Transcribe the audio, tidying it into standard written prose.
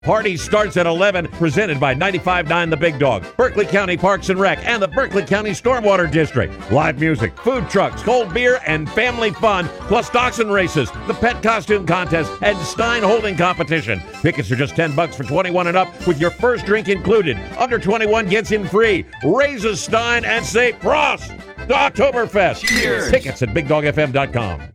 Party starts at 11, presented by 95.9 The Big Dog, Berkeley County Parks and Rec, and the Berkeley County Stormwater District. Live music, food trucks, cold beer, and family fun, plus dachshund races, the pet costume contest, and Stein holding competition. Tickets are just $10 for 21 and up, with your first drink included. Under 21 gets in free. Raise a Stein and say Prost to Oktoberfest. Cheers. Tickets at BigDogFM.com.